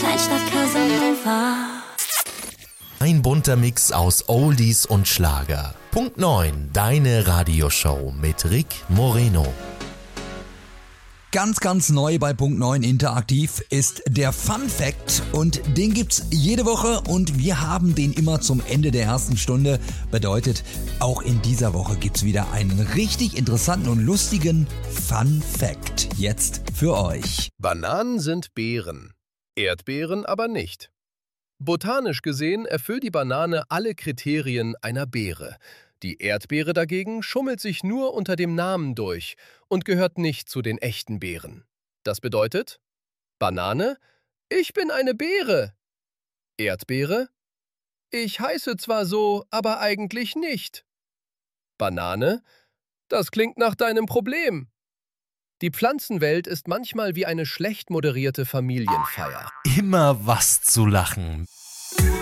Kleinstadt Casanova. Ein bunter Mix aus Oldies und Schlager. Punkt 9, deine Radioshow mit Rick Moreno. Ganz neu bei Punkt 9 interaktiv ist der Fun Fact und den gibt's jede Woche und wir haben den immer zum Ende der ersten Stunde. Bedeutet, auch in dieser Woche gibt's wieder einen richtig interessanten und lustigen Fun Fact. Jetzt für euch. Bananen sind Beeren, Erdbeeren aber nicht. Botanisch gesehen erfüllt die Banane alle Kriterien einer Beere. Die Erdbeere dagegen schummelt sich nur unter dem Namen durch und gehört nicht zu den echten Beeren. Das bedeutet: Banane: Ich bin eine Beere. Erdbeere: Ich heiße zwar so, aber eigentlich nicht. Banane: Das klingt nach deinem Problem. Die Pflanzenwelt ist manchmal wie eine schlecht moderierte Familienfeier. Immer was zu lachen.